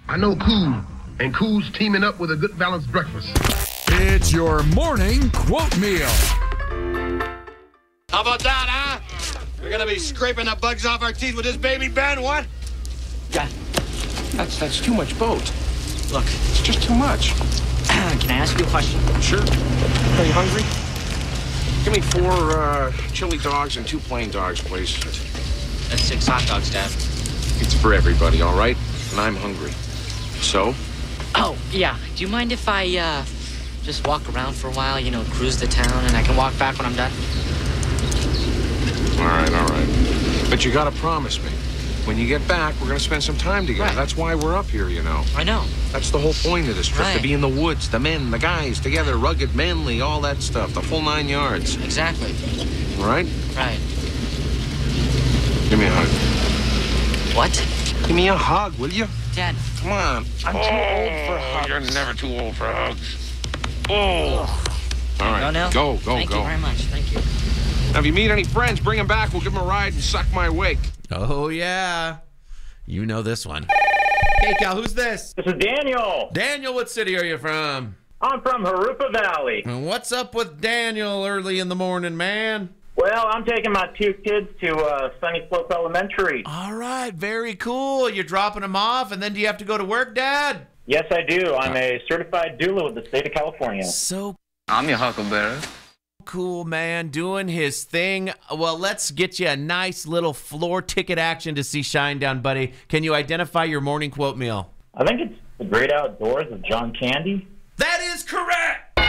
I know Cool, and Cool's teaming up with a good balanced breakfast. It's your morning quote meal. How about that, huh? We're gonna be scraping the bugs off our teeth with this baby Ben, what? Yeah, that's too much boat. Look, it's just too much. Can I ask you a question? Sure. Are you hungry? Give me 4 chili dogs and 2 plain dogs, please. That's 6 hot dogs, Dad. It's for everybody, all right? And I'm hungry. So? Oh, yeah. Do you mind if I, just walk around for a while, cruise the town, and I can walk back when I'm done? All right. But you gotta promise me. When you get back, we're gonna spend some time together. Right. That's why we're up here, I know. That's the whole point of this trip, Right. to be in the woods, the men, the guys, together, rugged, manly, all that stuff, the full 9 yards. Exactly. All right? Right. Give me a hug. What? Give me a hug, will you? Dad. Come on. I'm too old for hugs. You're never too old for hugs. Oh. All right. Go now? Go. Thank you very much. Thank you. Now, if you meet any friends, bring them back. We'll give them a ride and suck my wake. Oh, yeah. You know this one. Hey, Cal, who's this? This is Daniel. Daniel, what city are you from? I'm from Harupa Valley. And what's up with Daniel early in the morning, man? Well, I'm taking my 2 kids to Sunny Slope Elementary. All right, very cool. You're dropping them off, and then do you have to go to work, Dad? Yes, I do. I'm a certified doula with the state of California. So I'm your huckleberry. cool, man, doing his thing. Well, let's get you a nice little floor ticket action to see Shinedown, buddy. Can you identify your morning quote meal? I think it's The Great Outdoors of John Candy. That is correct!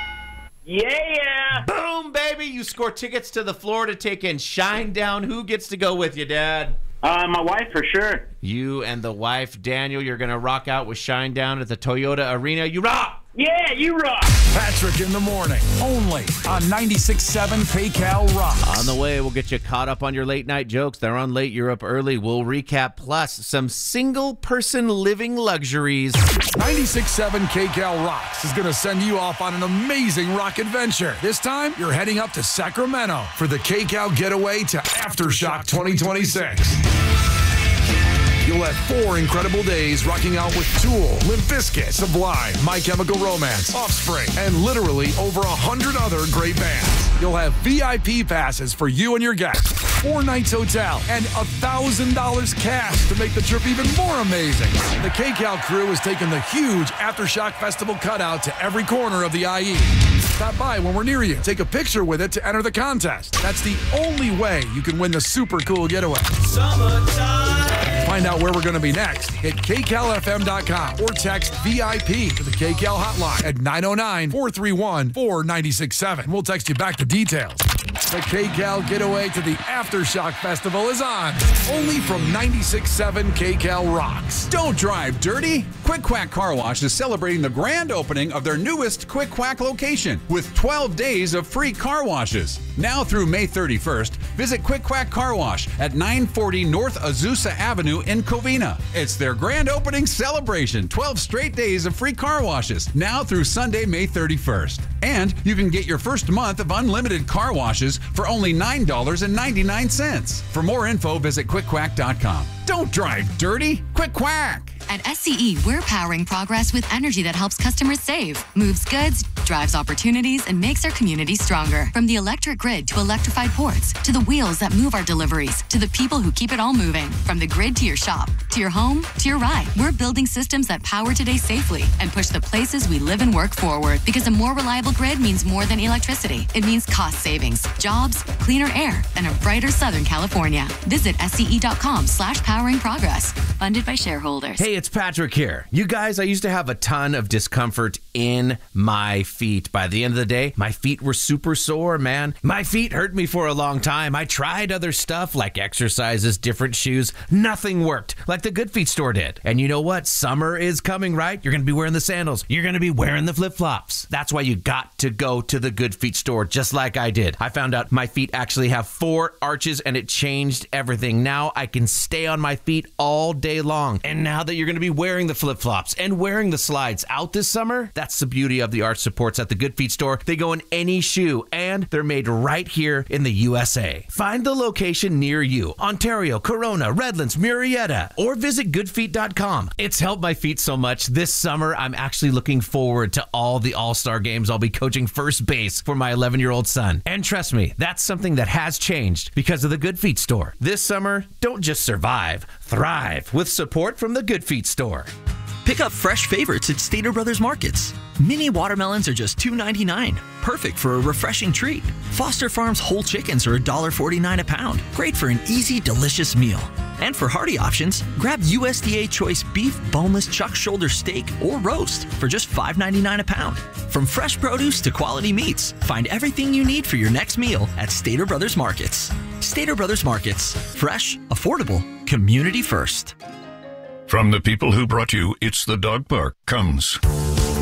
Yeah! Boom, baby! You score tickets to the floor to take in Shinedown. Who gets to go with you, Dad? My wife, for sure. You and the wife, Daniel, you're going to rock out with Shinedown at the Toyota Arena. You rock! Yeah, you rock! Patrick in the morning, only on 96.7 KCal Rocks. On the way, we'll get you caught up on your late night jokes. They're on late, you're up early. We'll recap, plus some single-person living luxuries. 96.7 KCal Rocks is going to send you off on an amazing rock adventure. This time, you're heading up to Sacramento for the KCal Getaway to Aftershock 2026. You'll have 4 incredible days rocking out with Tool, Limp Bizkit, Sublime, My Chemical Romance, Offspring, and literally over 100 other great bands. You'll have VIP passes for you and your guests, 4 nights hotel, and $1,000 cash to make the trip even more amazing. The KCal crew has taken the huge Aftershock Festival cutout to every corner of the IE. Stop by when we're near you. Take a picture with it to enter the contest. That's the only way you can win the super cool getaway. Find out where we're going to be next. Hit KCalFM.com or text VIP to the KCal hotline at 909-431-4967. We'll text you back the details. The KCal Getaway to the Aftershock Festival is on. Only from 96.7 KCal Rocks. Don't drive dirty. Quick Quack Car Wash is celebrating the grand opening of their newest Quick Quack location with 12 days of free car washes. Now through May 31st, visit Quick Quack Car Wash at 940 North Azusa Avenue in Covina. It's their grand opening celebration. 12 straight days of free car washes, now through Sunday, May 31st. And you can get your first month of unlimited car washes for only $9.99. For more info, visit QuickQuack.com. Don't drive dirty. Quick Quack. At SCE, we're powering progress with energy that helps customers save, moves goods, drives opportunities, and makes our community stronger. From the electric grid to electrified ports, to the wheels that move our deliveries, to the people who keep it all moving. From the grid to your shop, to your home, to your ride, we're building systems that power today safely and push the places we live and work forward. Because a more reliable grid means more than electricity. It means cost savings, jobs, cleaner air, and a brighter Southern California. Visit SCE.com/powering progress. Funded by shareholders. Hey, it's Patrick here. You guys, I used to have a ton of discomfort in my feet. By the end of the day, my feet were super sore, man. My feet hurt me for a long time. I tried other stuff like exercises, different shoes. Nothing worked like the Good Feet store did. And you know what? Summer is coming, right? You're going to be wearing the sandals. You're going to be wearing the flip-flops. That's why you got to go to the Good Feet store, just like I did. I found out my feet actually have 4 arches, and it changed everything. Now I can stay on my feet all day long. And now that you're going to be wearing the flip-flops and wearing the slides out this summer, that's the beauty of the arch support supports at the Good Feet store. They go in any shoe, and they're made right here in the USA. Find the location near you. Ontario, Corona, Redlands, Murrieta, or visit goodfeet.com. It's helped my feet so much. This summer, I'm actually looking forward to all the All-Star games. I'll be coaching first base for my 11-year-old son. And trust me, that's something that has changed because of the Good Feet store. This summer, don't just survive, thrive with support from the Good Feet store. Pick up fresh favorites at Stater Brothers Markets. Mini watermelons are just $2.99. Perfect for a refreshing treat. Foster Farms whole chickens are $1.49 a pound. Great for an easy, delicious meal. And for hearty options, grab USDA Choice Beef Boneless Chuck Shoulder Steak or Roast for just $5.99 a pound. From fresh produce to quality meats, find everything you need for your next meal at Stater Brothers Markets. Stater Brothers Markets. Fresh, affordable, community first. From the people who brought you It's the Dog Park comes